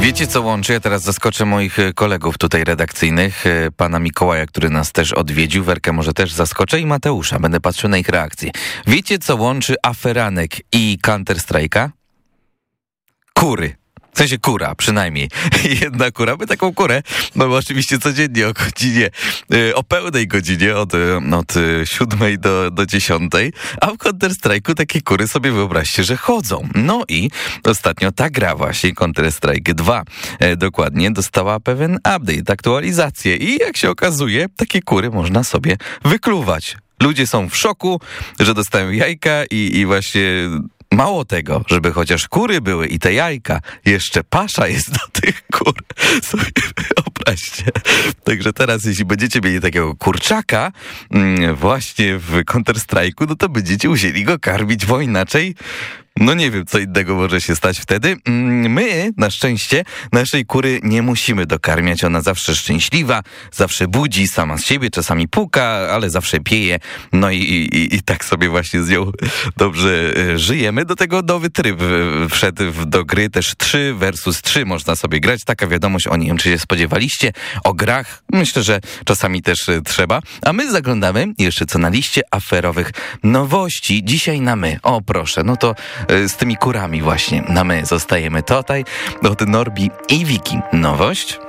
Wiecie, co łączy? Ja teraz zaskoczę moich kolegów tutaj redakcyjnych, pana Mikołaja, który nas też odwiedził, Werkę może też zaskoczę i Mateusza. Będę patrzył na ich reakcje. Wiecie, co łączy aferanek i Counter-Strike'a? Kury. W sensie kura, przynajmniej. Jedna kura. My taką kurę mamy oczywiście codziennie o pełnej godzinie, od 7 do 10, a w Counter-Strike'u takie kury sobie wyobraźcie, że chodzą. No i ostatnio ta gra właśnie, Counter-Strike 2, dokładnie, dostała pewien update, aktualizację i jak się okazuje, takie kury można sobie wykluwać. Ludzie są w szoku, że dostają jajka i właśnie... Mało tego, żeby chociaż kury były i te jajka, jeszcze pasza jest do tych kur. Sobie wyobraźcie. Także teraz, jeśli będziecie mieli takiego kurczaka właśnie w Counter-Strike'u, no to będziecie musieli go karmić, bo inaczej... No nie wiem, co innego może się stać wtedy. My, na szczęście, naszej kury nie musimy dokarmiać. Ona zawsze szczęśliwa, zawsze budzi sama z siebie, czasami puka, ale zawsze pieje. No i tak sobie właśnie z nią dobrze żyjemy. Do tego nowy tryb wszedł do gry, też 3 versus 3 można sobie grać. Taka wiadomość, nie wiem, czy się spodziewaliście, o grach. Myślę, że czasami też trzeba. A my zaglądamy jeszcze co na liście aferowych nowości. Dzisiaj na my. O proszę, no to z tymi kurami właśnie na my zostajemy tutaj. Od Norbi i Wiki. Nowość?